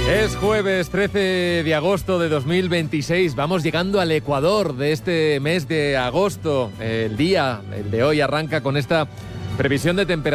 Es jueves 13 de agosto de 2026. Vamos llegando al Ecuador de este mes de agosto. El de hoy arranca con esta previsión de temperatura.